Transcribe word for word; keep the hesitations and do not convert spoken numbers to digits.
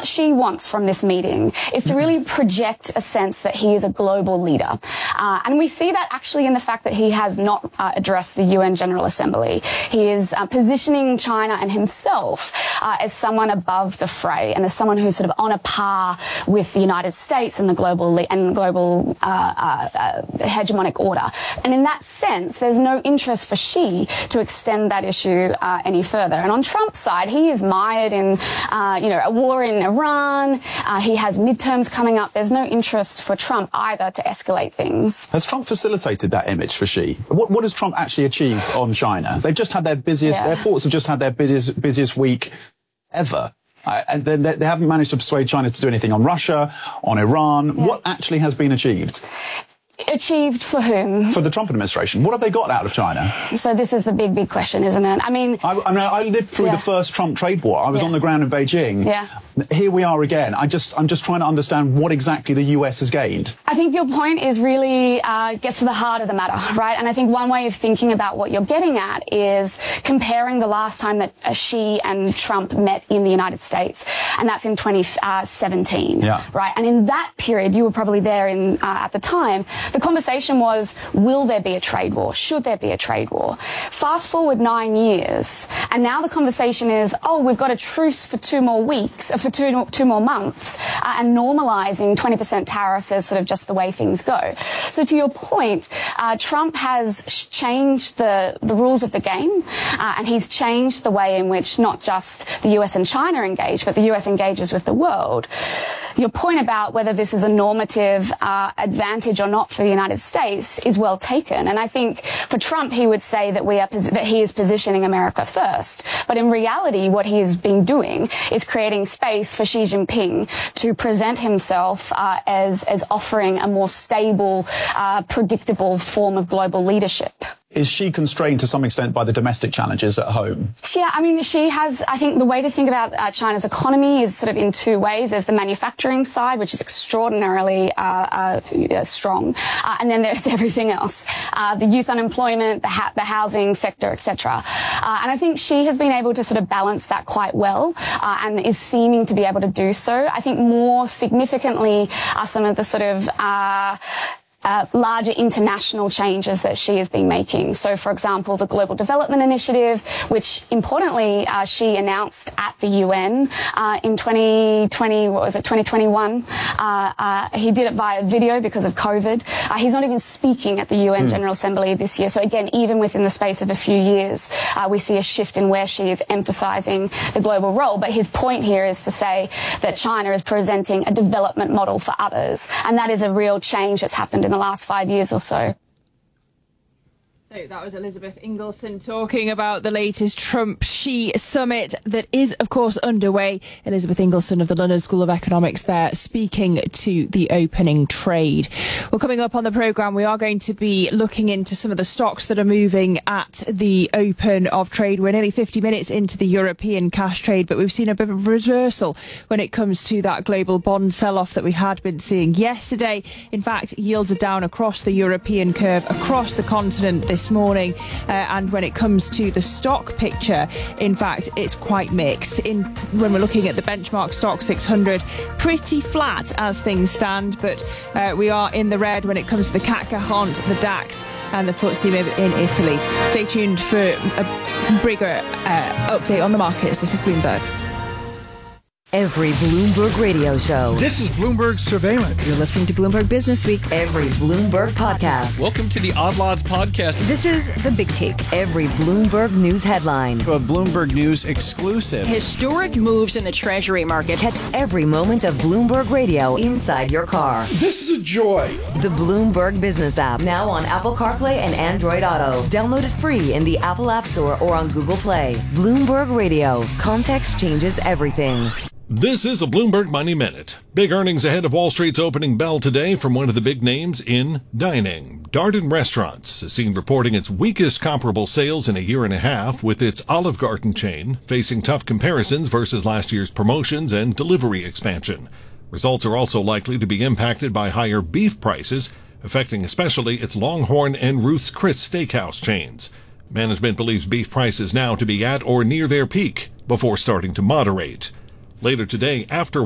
Xi wants from this meeting is to really project a sense that he is a global leader. Uh, and we see that actually in the fact that he has not uh, addressed the U N General Assembly. He is uh, positioning China and himself uh, as someone above the fray and as someone who's sort of on a par with the United States and the global le- and global uh, uh, uh, hegemonic order. And in that sense, there's no interest for Xi to extend that issue uh, any further. And on Trump's side, he is mired in, uh, you know, a war in Iran. Uh, he has midterms coming up. There's no interest for Trump either to escalate things. Has Trump facilitated that image for Xi? What, what has Trump actually achieved on China? They've just had their busiest, yeah. their ports have just had their busiest, busiest week ever. Uh, and then they, they haven't managed to persuade China to do anything on Russia, on Iran. Yeah. What actually has been achieved? Achieved for whom? For the Trump administration. What have they got out of China? So this is the big, big question, isn't it? I mean... I, I mean, I lived through yeah. the first Trump trade war. I was yeah. on the ground in Beijing. Yeah. Here we are again. I just, I'm just trying to understand what exactly the U S has gained. I think your point is really uh, gets to the heart of the matter, right? And I think one way of thinking about what you're getting at is comparing the last time that uh, Xi and Trump met in the United States, and that's in twenty seventeen, yeah. right? And in that period, you were probably there in uh, at the time. The conversation was, will there be a trade war? Should there be a trade war? Fast forward nine years, and now the conversation is, oh, we've got a truce for two more weeks, uh, for two, two more months, uh, and normalizing twenty percent tariffs as sort of just the way things go. So to your point, uh, Trump has changed the, the rules of the game, uh, and he's changed the way in which not just the U S and China engage, but the U S engages with the world. Your point about whether this is a normative uh, advantage or not for the United States is well taken. And I think for Trump, he would say that we are that he is positioning America first. But in reality, what he has been doing is creating space for Xi Jinping to present himself uh, as as offering a more stable, uh, predictable form of global leadership. Is she constrained to some extent by the domestic challenges at home? Yeah, I mean, she has, I think the way to think about uh, China's economy is sort of in two ways. There's the manufacturing side, which is extraordinarily uh, uh, strong. Uh, and then there's everything else. Uh, the youth unemployment, the, ha- the housing sector, et cetera. Uh, and I think she has been able to sort of balance that quite well uh, and is seeming to be able to do so. I think more significantly are some of the sort of... Uh, Uh, larger international changes that she has been making. So, for example, the Global Development Initiative, which importantly uh, she announced at the U N uh, in twenty twenty, what was it, twenty twenty-one. Uh, uh, he did it via video because of COVID. Uh, he's not even speaking at the U N mm. General Assembly this year. So again, even within the space of a few years, uh, we see a shift in where she is emphasizing the global role. But his point here is to say that China is presenting a development model for others. And that is a real change that's happened in the last five years or so. So that was Elizabeth Ingleson talking about the latest Trump-Xi summit that is, of course, underway. Elizabeth Ingleson of the London School of Economics there speaking to the opening trade. Well, coming up on the programme, we are going to be looking into some of the stocks that are moving at the open of trade. We're nearly fifty minutes into the European cash trade, but we've seen a bit of a reversal when it comes to that global bond sell-off that we had been seeing yesterday. In fact, yields are down across the European curve, across the continent this This morning, uh, and when it comes to the stock picture, in fact, it's quite mixed. In when we're looking at the benchmark stock six hundred, pretty flat as things stand, but uh, we are in the red when it comes to the C A C quarante, the DAX, and the F T S E M I B in Italy. Stay tuned for a bigger uh, update on the markets. This is Bloomberg. Every Bloomberg radio show. This is Bloomberg Surveillance. You're listening to Bloomberg Business Week. Every Bloomberg podcast. Welcome to the Odd Lots podcast. This is The Big Take. Every Bloomberg news headline. A Bloomberg News exclusive. Historic moves in the Treasury market. Catch every moment of Bloomberg radio inside your car. This is a joy. The Bloomberg Business app. Now on Apple CarPlay and Android Auto. Download it free in the Apple App Store or on Google Play. Bloomberg Radio. Context changes everything. This is a Bloomberg Money Minute. Big earnings ahead of Wall Street's opening bell today from one of the big names in dining. Darden Restaurants is seen reporting its weakest comparable sales in a year and a half, with its Olive Garden chain facing tough comparisons versus last year's promotions and delivery expansion. Results are also likely to be impacted by higher beef prices, affecting especially its Longhorn and Ruth's Chris Steakhouse chains. Management believes beef prices now to be at or near their peak before starting to moderate. Later today, after